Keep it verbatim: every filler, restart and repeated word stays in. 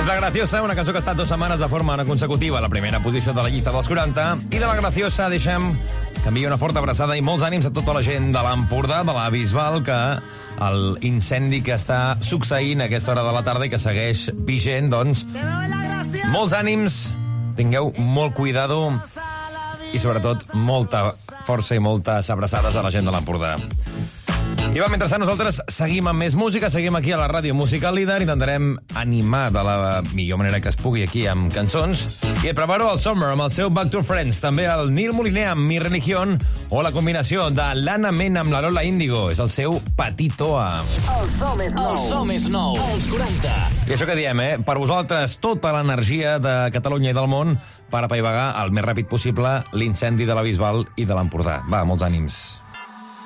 La Graciosa, una cançó que ha estat dues setmanes de forma consecutiva a la primera posició de la llista dels quaranta. I de La Graciosa deixem que envia una forta abraçada i molts ànims a tota la gent de l'Empordà, de la Bisbal, que l'incendi que està succeint a aquesta hora de la tarda i que segueix vigent, doncs, molts ànims, tingueu molt cuidado i, sobretot, molta força i moltes abraçades a la gent de l'Empordà. I va, mentrestant, nosaltres seguim amb més música, seguim aquí a la Ràdio Musical Líder, intentarem animar de la millor manera que es pugui aquí amb cançons. I et preparo el Summer amb el seu Back to Friends, també el Nil Moliner amb Mi Religión, o la combinació de l'Anna Mena amb la Lola Índigo, és el seu Patito A. El som és nou. El som és nou. Els quaranta. I això que diem, eh? Per vosaltres, tota l'energia de Catalunya i del món per apaivagar el més ràpid possible l'incendi de la Bisbal i de l'Empordà. Va, molts ànims.